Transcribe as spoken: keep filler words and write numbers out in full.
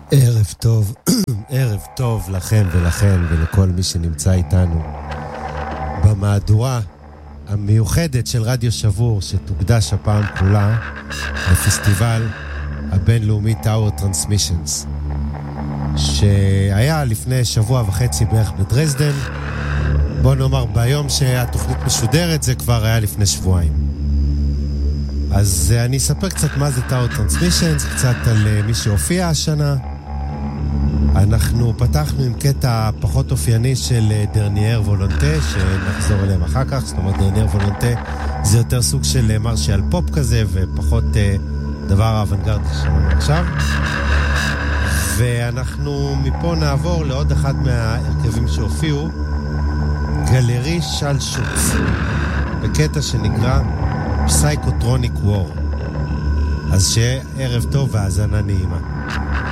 ערב טוב, ערב טוב לכם ולכן ולכל מי שנמצא איתנו במהדורה המיוחדת של רדיו שבור שתוקדש הפעם כולה לפסטיבל הבינלאומי Tower Transmissions שהיה לפני שבוע וחצי בערך בדרזדן. בוא נאמר ביום שהתוכנית משודרת זה כבר היה לפני שבועיים. אז אני אספר קצת מה זה Tower Transmissions, קצת על מי שהופיע השנה. אנחנו פתחנו עם קטע פחות אופייני של דרניאר וולונטה, שנחזור אליהם אחר כך. זאת אומרת, דרניאר וולונטה זה יותר סוג של מרשל פופ כזה, ופחות דבר האוונגרד ששמענו עכשיו. ואנחנו מפה נעבור לעוד אחד מהרכבים שהופיעו, גלרי של שוץ, בקטע שנקרא פסייקוטרוניק וור. אז שערב טוב והאזנה נעימה.